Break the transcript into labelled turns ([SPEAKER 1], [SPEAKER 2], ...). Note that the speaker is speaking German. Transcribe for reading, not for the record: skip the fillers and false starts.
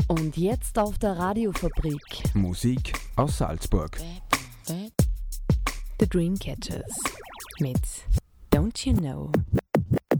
[SPEAKER 1] Und jetzt auf der Radiofabrik.
[SPEAKER 2] Musik aus Salzburg.
[SPEAKER 1] The Dreamcatchers mit Don't You Know.